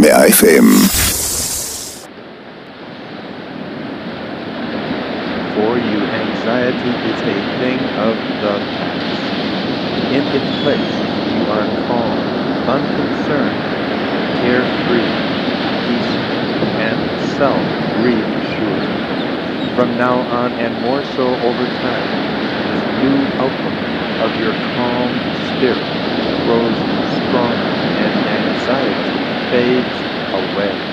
100 FM. For you, anxiety is a thing of the past. In its place, you are calm, unconcerned, carefree, peaceful, and self-reassured. From now on, and more so over time, this new outlook of your calm spirit grows stronger, and anxiety fades away.